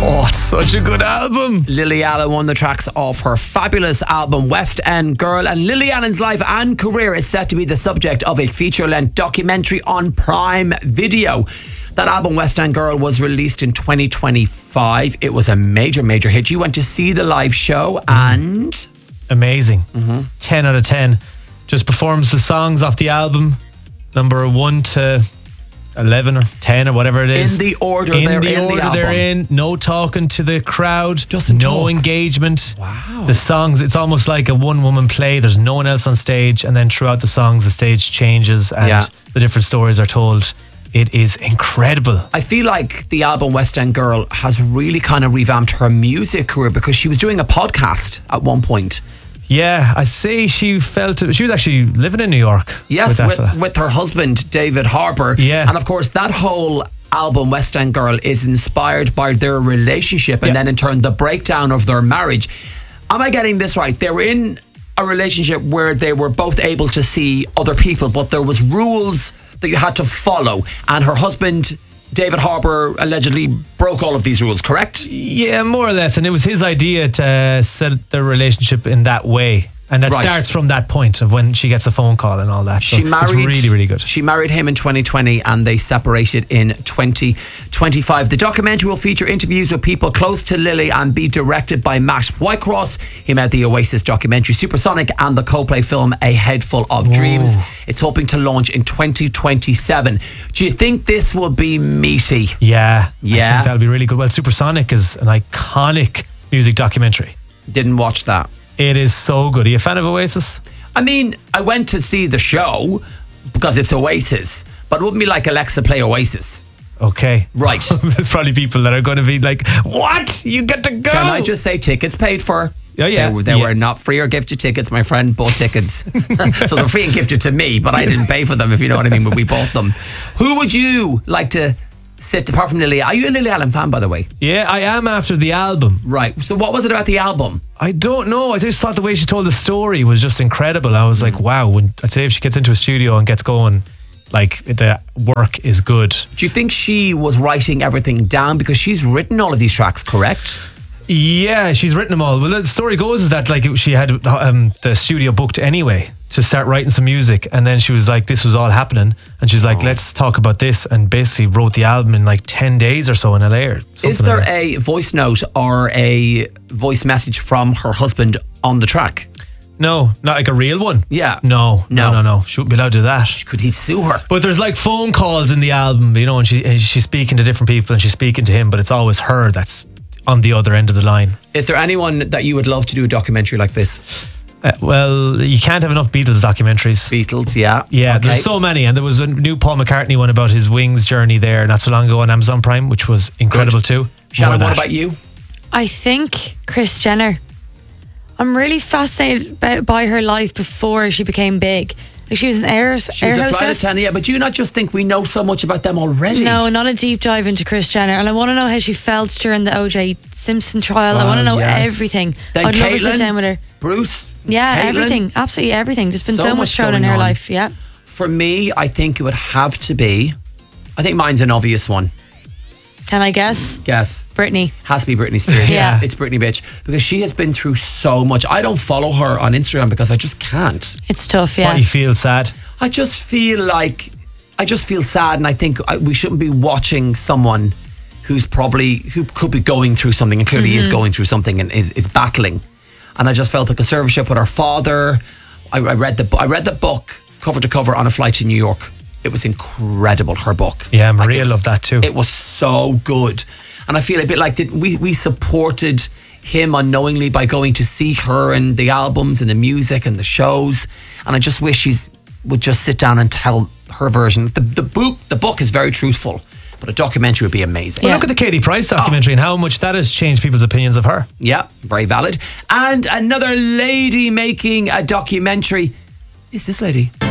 Oh, it's such a good album. Lily Allen, one of the tracks off her fabulous album West End Girl, and Lily Allen's life and career is set to be the subject of a feature-length documentary on Prime Video. That album West End Girl was released in 2025. It was a major hit. You went to see the live show and... Amazing. 10 out of 10. Just performs the songs off the album, number 1 to 11 or 10 or whatever it is. In the order they're in. No talking to the crowd. Just no engagement. Wow. The songs, it's almost like a one-woman play. There's no one else on stage, and then throughout the songs the stage changes and the different stories are told. It is incredible. I feel like the album West End Girl has really kind of revamped her music career, because she was doing a podcast at one point. Yeah, I say she was actually living in New York. Yes, with her husband, David Harbour. Yeah. And of course, that whole album, West End Girl, is inspired by their relationship and then in turn the breakdown of their marriage. Am I getting this right? They were in a relationship where they were both able to see other people, but there was rules that you had to follow. And her husband, David Harbour, allegedly broke all of these rules, correct? Yeah, more or less. And it was his idea to set their relationship in that way. And that starts from that point of when she gets a phone call and all that. So it's really, really good. She married him in 2020 and they separated in 2025. The documentary will feature interviews with people close to Lily and be directed by Matt Whitecross. He made the Oasis documentary Supersonic and the Coldplay film A Head Full of Dreams. It's hoping to launch in 2027. Do you think this will be meaty? Yeah. I think that'll be really good. Well, Supersonic is an iconic music documentary. Didn't watch that. It is so good. Are you a fan of Oasis? I mean, I went to see the show because it's Oasis, but it wouldn't be like Alexa play Oasis. Okay. Right. There's probably people that are going to be like, what? You get to go? Can I just say tickets paid for? Oh, yeah. They were not free or gifted tickets. My friend bought tickets. So they're free and gifted to me, but I didn't pay for them, if you know what I mean, when we bought them. Who would you like to sit, apart from Lily? Are you a Lily Allen fan, by the way? Yeah, I am after the album. Right. So what was it about the album? I don't know. I just thought the way she told the story was just incredible. I was like, wow. I'd say if she gets into a studio and gets going, like, the work is good. Do you think she was writing everything down? Because she's written all of these tracks, correct? Yeah, she's written them all. Well, the story goes is that like she had the studio booked anyway to start writing some music, and then she was like, this was all happening, and she's like, let's talk about this, and basically wrote the album in like 10 days or so in LA or something. Is there a voice note or a voice message from her husband on the track? No, not like a real one. Yeah. No. She wouldn't be allowed to do that. Could he sue her? But there's like phone calls in the album, you know, and she's speaking to different people and she's speaking to him, but it's always her that's on the other end of the line. Is there anyone that you would love to do a documentary like this? Well, you can't have enough Beatles documentaries. Beatles, yeah. Yeah, okay. There's so many. And there was a new Paul McCartney one about his Wings journey there not so long ago on Amazon Prime, which was incredible too. Shannon, what about you? I think Kris Jenner. I'm really fascinated by her life before she became big. Like, she was an air hostess. She was a flight attendant, yeah, but do you not just think we know so much about them already? No, not a deep dive into Kris Jenner. And I want to know how she felt during the O.J. Simpson trial. I want to know everything. Then I'd Caitlin, love to sit down with her. Bruce. Yeah, Caitlin. everything. Absolutely everything. There's been so much thrown in her life. Yeah. For me, I think it would have to be, I think mine's an obvious one. Can I guess? Guess. Britney. Has to be Britney Spears. Yeah. It's Britney, bitch. Because she has been through so much. I don't follow her on Instagram because I just can't. It's tough, yeah. What, you feel sad? I just feel sad, and I think we shouldn't be watching someone who could be going through something, and clearly is going through something and is battling. And I just felt a conservatorship with her father. I read the book cover to cover on a flight to New York. It was incredible, her book. Yeah, Maria loved that too. It was so good. And I feel a bit like we supported him unknowingly by going to see her and the albums and the music and the shows. And I just wish she would just sit down and tell her version. The book is very truthful, but a documentary would be amazing. Well, look at the Katie Price documentary and how much that has changed people's opinions of her. Yeah, very valid. And another lady making a documentary is this lady.